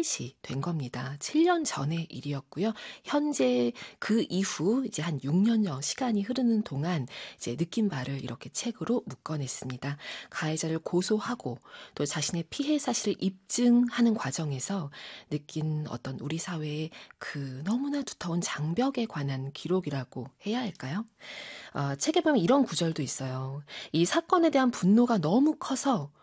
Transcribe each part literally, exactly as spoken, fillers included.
컴플릿이 된 겁니다. 칠 년 전의 일이었고요. 현재 그 이후 이제 한 육 년여 시간이 흐르는 동안 이제 느낀 바를 이렇게 책으로 묶어냈습니다. 가해자를 고소하고 또 자신의 피해 사실을 입증하는 과정에서 느낀 어떤 우리 사회의 그 너무나 두터운 장벽에 관한 기록이라고 해야 할까요? 어, 책에 보면 이런 구절도 있어요. 이 사건에 대한 분노가 너무 커서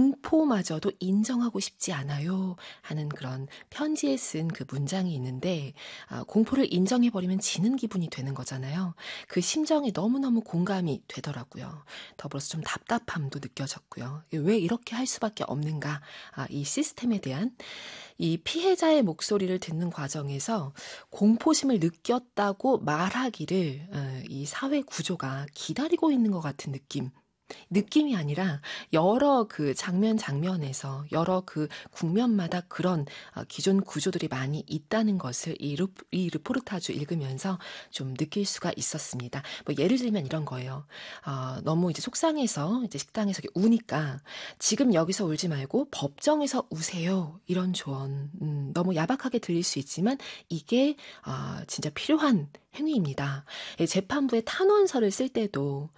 공포마저도 인정하고 싶지 않아요 하는 그런 편지에 쓴 그 문장이 있는데, 아, 공포를 인정해버리면 지는 기분이 되는 거잖아요. 그 심정이 너무너무 공감이 되더라고요. 더불어서 좀 답답함도 느껴졌고요. 왜 이렇게 할 수밖에 없는가, 아, 이 시스템에 대한 이 피해자의 목소리를 듣는 과정에서 공포심을 느꼈다고 말하기를 어, 이 사회 구조가 기다리고 있는 것 같은 느낌, 느낌이 아니라 여러 그 장면 장면에서 여러 그 국면마다 그런 기존 구조들이 많이 있다는 것을 이, 르, 이 르포르타주 읽으면서 좀 느낄 수가 있었습니다. 뭐 예를 들면 이런 거예요. 어, 너무 이제 속상해서 이제 식당에서 우니까 지금 여기서 울지 말고 법정에서 우세요. 이런 조언. 음, 너무 야박하게 들릴 수 있지만 이게 어, 진짜 필요한 행위입니다. 재판부에 탄원서를 쓸 때도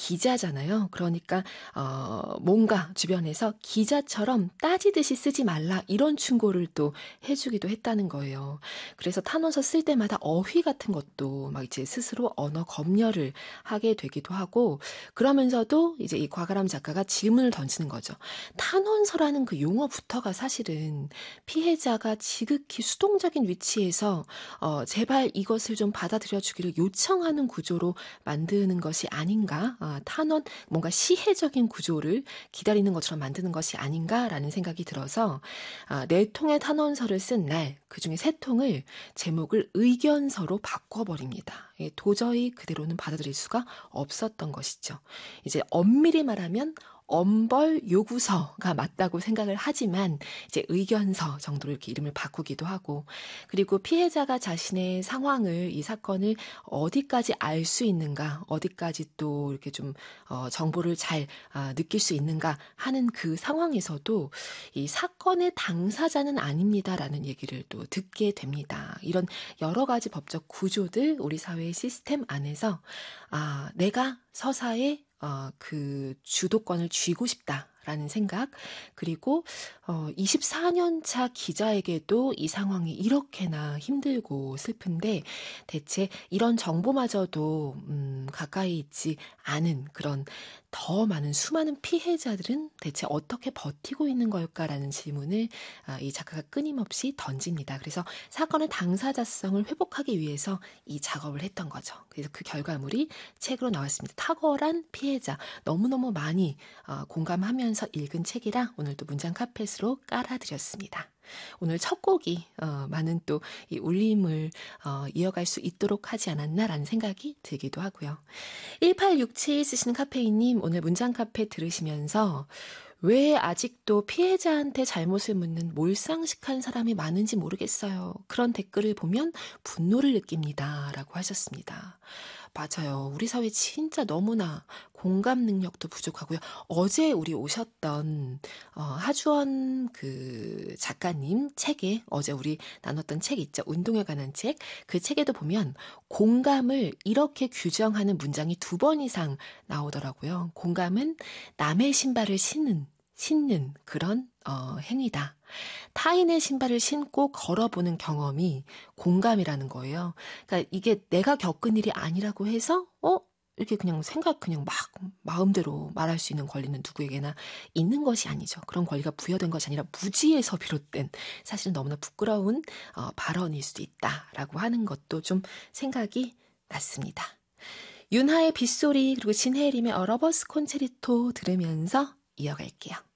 기자잖아요. 그러니까 어, 뭔가 주변에서 기자처럼 따지듯이 쓰지 말라 이런 충고를 또 해주기도 했다는 거예요. 그래서 탄원서 쓸 때마다 어휘 같은 것도 막 이제 스스로 언어 검열을 하게 되기도 하고, 그러면서도 이제 이 과가람 작가가 질문을 던지는 거죠. 탄원서라는 그 용어부터가 사실은 피해자가 지극히 수동적인 위치에서 어, 제발 이것을 좀 받아들여주기를 요청하는 구조로 만드는 것이 아닌가, 아, 탄원 뭔가 시혜적인 구조를 기다리는 것처럼 만드는 것이 아닌가라는 생각이 들어서 아, 네 통의 탄원서를 쓴 날 그중에 세 통을 제목을 의견서로 바꿔버립니다. 도저히 그대로는 받아들일 수가 없었던 것이죠. 이제 엄밀히 말하면 엄벌 요구서가 맞다고 생각을 하지만 이제 의견서 정도로 이렇게 이름을 바꾸기도 하고, 그리고 피해자가 자신의 상황을, 이 사건을 어디까지 알 수 있는가, 어디까지 또 이렇게 좀 어, 정보를 잘 아, 느낄 수 있는가 하는 그 상황에서도 이 사건의 당사자는 아닙니다라는 얘기를 또 듣게 됩니다. 이런 여러 가지 법적 구조들, 우리 사회의 시스템 안에서 아, 내가 서사에 어, 그 주도권을 쥐고 싶다라는 생각, 그리고 어, 이십사 년 차 기자에게도 이 상황이 이렇게나 힘들고 슬픈데 대체 이런 정보마저도 음, 가까이 있지 않은 그런 더 많은 수많은 피해자들은 대체 어떻게 버티고 있는 걸까라는 질문을 아, 이 작가가 끊임없이 던집니다. 그래서 사건의 당사자성을 회복하기 위해서 이 작업을 했던 거죠. 그래서 그 결과물이 책으로 나왔습니다. 탁월한 피해자. 너무너무 많이 어, 공감하면서 읽은 책이라 오늘도 문장 카펫으로 깔아드렸습니다. 오늘 첫 곡이 어, 많은 또 이 울림을 어, 이어갈 수 있도록 하지 않았나라는 생각이 들기도 하고요. 일팔육칠 쓰시는 카페인님, 오늘 문장 카페 들으시면서 왜 아직도 피해자한테 잘못을 묻는 몰상식한 사람이 많은지 모르겠어요. 그런 댓글을 보면 분노를 느낍니다. 라고 하셨습니다. 맞아요. 우리 사회 진짜 너무나 공감 능력도 부족하고요. 어제 우리 오셨던 어, 하주원 그 작가님 책에, 어제 우리 나눴던 책 있죠. 운동에 관한 책. 그 책에도 보면 공감을 이렇게 규정하는 문장이 두 번 이상 나오더라고요. 공감은 남의 신발을 신는 신는 그런 어, 행위다. 타인의 신발을 신고 걸어보는 경험이 공감이라는 거예요. 그러니까 이게 내가 겪은 일이 아니라고 해서 어? 이렇게 그냥 생각 그냥 막 마음대로 말할 수 있는 권리는 누구에게나 있는 것이 아니죠. 그런 권리가 부여된 것이 아니라 무지에서 비롯된 사실은 너무나 부끄러운 어, 발언일 수도 있다라고 하는 것도 좀 생각이 났습니다. 윤하의 빗소리, 그리고 진해림의 어러버스 콘체리토 들으면서 이어갈게요.